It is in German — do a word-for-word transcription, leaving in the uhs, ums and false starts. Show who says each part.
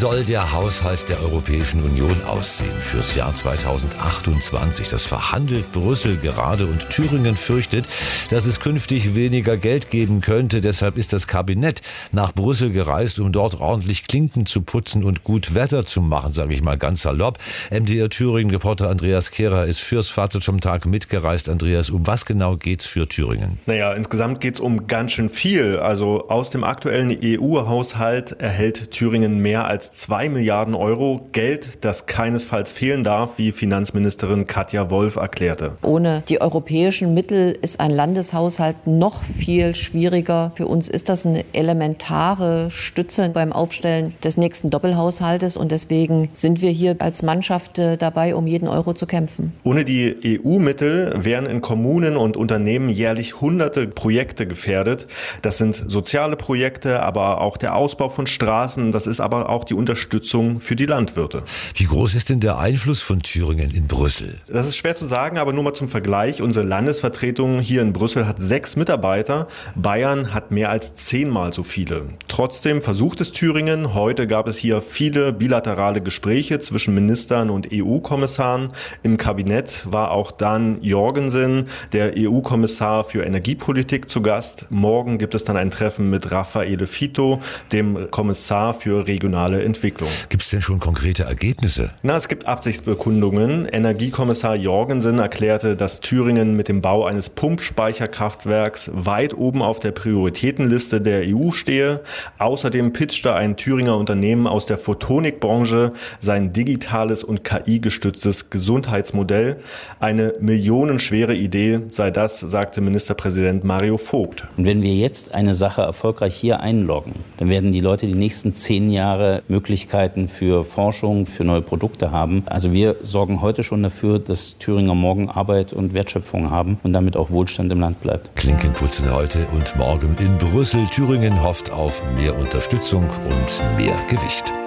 Speaker 1: soll der Haushalt der Europäischen Union aussehen fürs Jahr zweitausendachtundzwanzig? Das verhandelt Brüssel gerade und Thüringen fürchtet, dass es künftig weniger Geld geben könnte. Deshalb ist das Kabinett nach Brüssel gereist, um dort ordentlich Klinken zu putzen und gut Wetter zu machen, sage ich mal ganz salopp. M D R Thüringen-Reporter Andreas Kehrer ist fürs Fazit vom Tag mitgereist. Andreas, um was genau geht's für Thüringen?
Speaker 2: Naja, insgesamt geht's um ganz schön viel. Also aus dem aktuellen E U-Haushalt erhält Thüringen mehr als zwei Milliarden Euro. Geld, das keinesfalls fehlen darf, wie Finanzministerin Katja Wolf erklärte.
Speaker 3: Ohne die europäischen Mittel ist ein Landeshaushalt noch viel schwieriger. Für uns ist das eine elementare Stütze beim Aufstellen des nächsten Doppelhaushaltes und deswegen sind wir hier als Mannschaft dabei, um jeden Euro zu kämpfen.
Speaker 2: Ohne die E U-Mittel wären in Kommunen und Unternehmen jährlich hunderte Projekte gefährdet. Das sind soziale Projekte, aber auch der Ausbau von Straßen. Das ist aber auch die Unterstützung für die Landwirte.
Speaker 1: Wie groß ist denn der Einfluss von Thüringen in Brüssel?
Speaker 2: Das ist schwer zu sagen, aber nur mal zum Vergleich. Unsere Landesvertretung hier in Brüssel hat sechs Mitarbeiter. Bayern hat mehr als zehnmal so viele. Trotzdem versucht es Thüringen. Heute gab es hier viele bilaterale Gespräche zwischen Ministern und E U-Kommissaren. Im Kabinett war auch Dan Jorgensen, der E U-Kommissar für Energiepolitik, zu Gast. Morgen gibt es dann ein Treffen mit Raffaele Fitto, dem Kommissar für regionale Entwicklung.
Speaker 1: Gibt es denn schon konkrete Ergebnisse?
Speaker 2: Na, es gibt Absichtsbekundungen. Energiekommissar Jorgensen erklärte, dass Thüringen mit dem Bau eines Pumpspeicherkraftwerks weit oben auf der Prioritätenliste der E U stehe. Außerdem pitchte ein Thüringer Unternehmen aus der Photonikbranche sein digitales und K I-gestütztes Gesundheitsmodell. Eine millionenschwere Idee sei das, sagte Ministerpräsident Mario Vogt.
Speaker 4: Und wenn wir jetzt eine Sache erfolgreich hier einloggen, dann werden die Leute die nächsten zehn Jahre Möglichkeiten für Forschung, für neue Produkte haben. Also wir sorgen heute schon dafür, dass Thüringer morgen Arbeit und Wertschöpfung haben und damit auch Wohlstand im Land bleibt.
Speaker 1: Klinken putzen heute und morgen in Brüssel. Thüringen hofft auf mehr Unterstützung und mehr Gewicht.